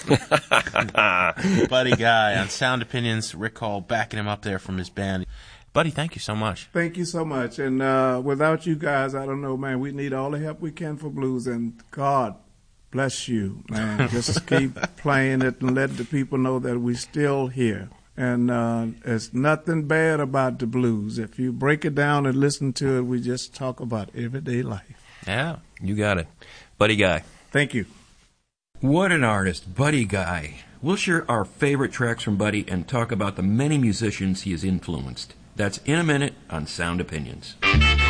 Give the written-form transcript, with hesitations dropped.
Buddy Guy on Sound Opinions. Rick Hall backing him up there from his band. Buddy, thank you so much. Thank you so much. And without you guys, I don't know, man, we need all the help we can for blues. And God bless you, man. Just keep playing it and let the people know that we're still here. And there's nothing bad about the blues. If you break it down and listen to it, we just talk about everyday life. Yeah, you got it. Buddy Guy. Thank you. What an artist, Buddy Guy. We'll share our favorite tracks from Buddy and talk about the many musicians he has influenced. That's in a minute on Sound Opinions.